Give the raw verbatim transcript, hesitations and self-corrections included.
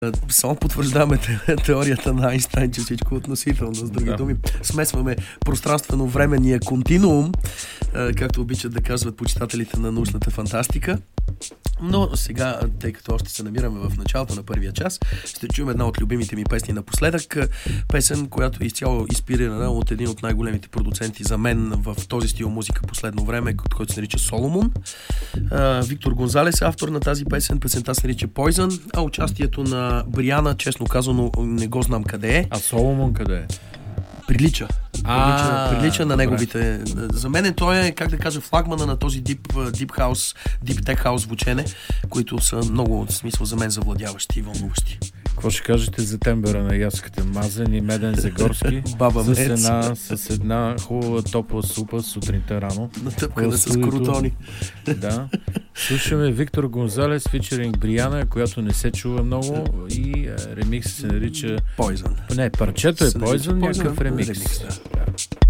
Само потвърждаваме теорията на Айнщайн, че всичко е относително. С други да. думи, смесваме пространствено-временния континуум, както обичат да казват почитателите на научната фантастика. Но сега, тъй като още се намираме в началото на първия час, ще чуем една от любимите ми песни напоследък. Песен, която е изцяло инспирирана от един от най-големите продуценти за мен в този стил музика последно време, който се нарича Соломон. Виктор Гонзалес е автор на тази песен. Песента се нарича Poison, а участието на Бриана, честно казано, не го знам къде е. А Соломон къде е? Прилича. А, прилича, прилича на неговите. За мен е той е, как да кажа, флагмана на този deep, deep house, deep tech house звучене, които са много, в смисъл, за мен завладяващи и вълнуващи. Какво ще кажете за тембъра на яската? Мазен и Меден Загорски. Баба с, една, с една хубава топла супа сутринта рано. Натъпкана с коротони. Да. Слушаме Виктор Гонзалес фичеринг Бриана, която не се чува много и ремикс се нарича Poison. Не, парчето е Poison, някакъв ремикс. ремикс да.